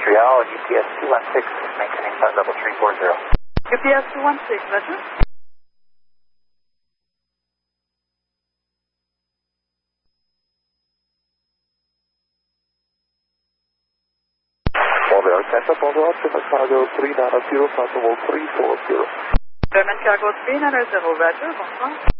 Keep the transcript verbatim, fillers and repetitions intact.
Montreal, U P S two one six, maintaining flight level three four zero. U P S two one six, Roger. Montreal, Center, bonjour, German Cargo three nine zero, flight level three four zero. German Cargo three nine zero, Roger, bonsoir.